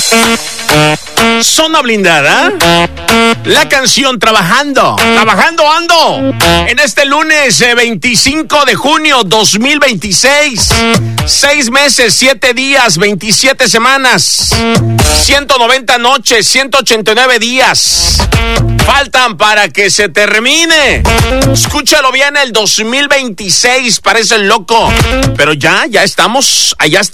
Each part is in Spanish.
Zona Blindada. La canción Trabajando ando. En este lunes 25 de junio 2026. 6 meses, 7 días, 27 semanas. 190 noches, 189 días. Faltan para que se termine. Escúchalo bien, el 2026 parece loco. Pero allá estamos.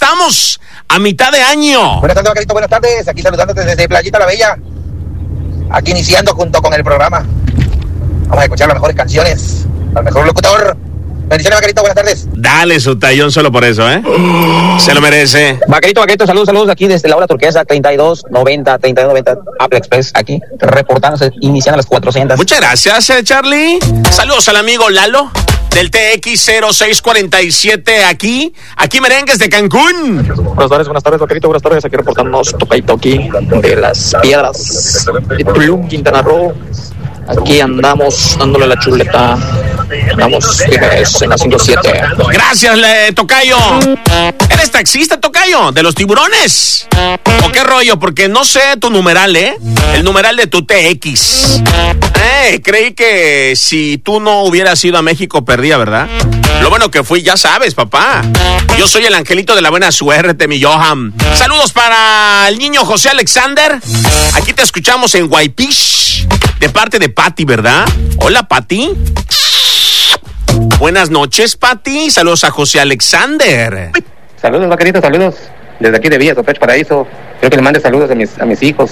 A mitad de año. Buenas tardes, Vaquerito, buenas tardes. Aquí saludándote desde Playita La Bella. Aquí iniciando junto con el programa. Vamos a escuchar las mejores canciones. Al mejor locutor. Bendiciones, Vaquerito, buenas tardes. Dale su tallón solo por eso, ¿eh? Se lo merece. Vaquerito, saludos aquí desde la hora turquesa, 3290 Apple Express, aquí, reportándose, iniciando las 400. Muchas gracias, Charlie. Saludos al amigo Lalo, del TX0647, aquí Merengues de Cancún. Buenas tardes, Vaquerito, buenas tardes, aquí reportándonos Tocayito aquí, de las Piedras, de Tulum, Quintana Roo. Aquí andamos dándole la chuleta. Andamos en la 57. Gracias, Tocayo. ¿Eres taxista, Tocayo? ¿De los tiburones? ¿O qué rollo? Porque no sé tu numeral, ¿eh? El numeral de tu TX. Creí que si tú no hubieras ido a México perdía, ¿verdad? Lo bueno que fui, ya sabes, papá. Yo soy el angelito de la buena suerte, mi Johan. Saludos para el niño José Alexander. Aquí te escuchamos en Guaypish, de parte de Pati, ¿verdad? Hola, Pati. Buenas noches, Pati. Saludos a José Alexander. Saludos, Vaquerito, saludos. Desde aquí de Villa Sopech Paraíso. Quiero que le mande saludos a mis hijos,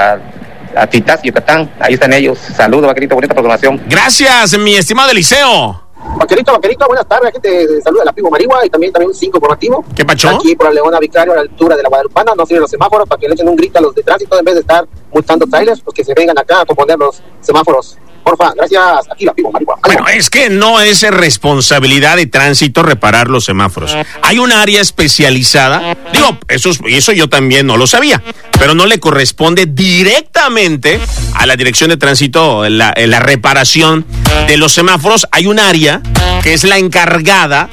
a Titás, Yucatán. Ahí están ellos. Saludos, Vaquerito, bonita programación. Gracias, mi estimado Eliseo. Vaquerito, buenas tardes. Aquí te saluda la Primo Marigua y también un 5 informativo. ¿Qué pacho? Aquí por la Leona Vicario a la altura de la Guadalupana. No sirven los semáforos para que le echen un grito a los de tránsito en vez de estar multando trailers, pues que se vengan acá a componer los semáforos. Porfa, gracias. Aquí la Primo Marigua. Bueno, es que no es responsabilidad de tránsito reparar los semáforos. Hay un área especializada. Digo, eso yo también no lo sabía, pero no le corresponde directamente a la Dirección de Tránsito la reparación de los semáforos. Hay un área que es la encargada,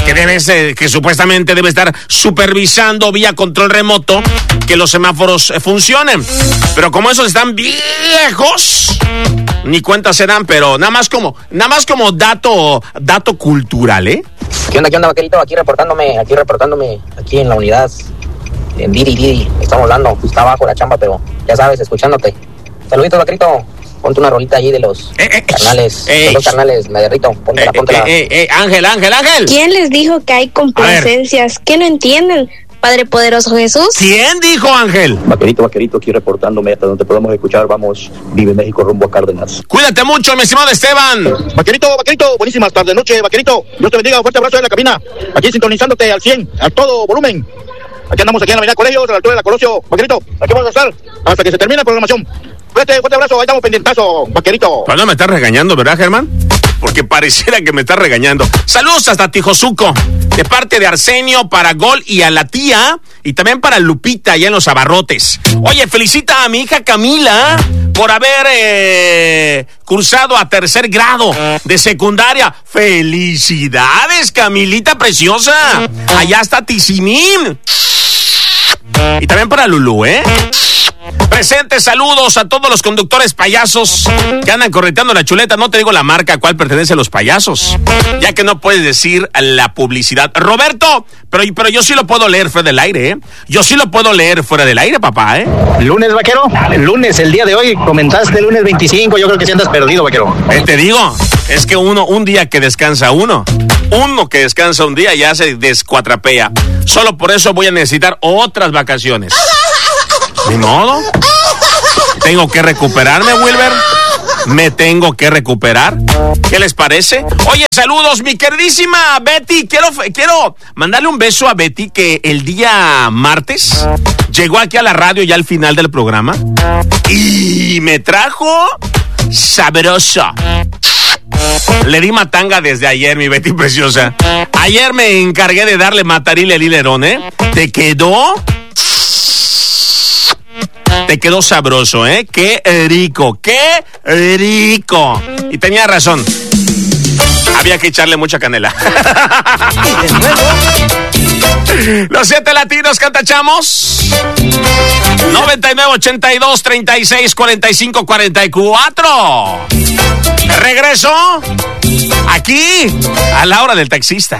que supuestamente debe estar supervisando vía control remoto que los semáforos funcionen. Pero como esos están viejos, ni cuenta se dan, pero nada más como dato cultural, ¿eh? ¿Qué onda, Vaquerito? Aquí reportándome, aquí en la unidad, en Diri. Estamos hablando, está abajo la chamba, pero ya sabes, escuchándote. Saluditos, Vaquerito. Ponte una rolita allí de los carnales, los dos carnales, me derrito. Póntela. Ángel. ¿Quién les dijo que hay complacencias? ¿Qué no entienden? Padre poderoso Jesús. ¿Quién dijo, Ángel? Vaquerito, aquí reportándome hasta donde podamos escuchar. Vamos, Vive México rumbo a Cárdenas. Cuídate mucho, mi estimado Esteban. Vaquerito, buenísimas tardes, noche, Vaquerito. Dios te bendiga, un fuerte abrazo en la cabina. Aquí sintonizándote al 100, a todo volumen. Aquí andamos aquí en la avenida Colegio, a la altura de la Colosio. Vaquerito, aquí vamos a estar hasta que se termine la programación. Fuerte abrazo, ahí estamos pendientazo, Vaquerito. Pues no me estás regañando, ¿verdad, Germán? Porque pareciera que me estás regañando. Saludos hasta Tijosuco, de parte de Arsenio, para Gol y a la tía, y también para Lupita, allá en Los Abarrotes. Oye, felicita a mi hija Camila por haber cursado a 3er grado de secundaria. ¡Felicidades, Camilita preciosa! Allá está Tizimín. Y también para Lulú, ¿eh? Presentes, saludos a todos los conductores payasos que andan correteando la chuleta. No te digo la marca a cuál pertenecen los payasos, ya que no puedes decir la publicidad. Roberto, pero yo sí lo puedo leer fuera del aire, ¿eh? Yo sí lo puedo leer fuera del aire, papá, ¿eh? Lunes, Vaquero. Lunes, el día de hoy. Comentaste el lunes 25. Yo creo que sí andas perdido, Vaquero. Te digo, es que un día que descansa uno que descansa un día ya se descuatrapea. Solo por eso voy a necesitar otras vacaciones. Ni modo. Tengo que recuperarme, Wilber. Me tengo que recuperar. ¿Qué les parece? Oye, saludos, mi queridísima Betty. Quiero mandarle un beso a Betty, que el día martes llegó aquí a la radio ya al final del programa y me trajo sabroso. Le di matanga desde ayer, mi Betty preciosa. Ayer me encargué de darle matarile al hilerón, ¿eh? Te quedó sabroso, ¿eh? ¡Qué rico! Y tenía razón. Había que echarle mucha canela. Los 7 latinos cantachamos. 9982-3645-44. Regreso aquí a la hora del taxista.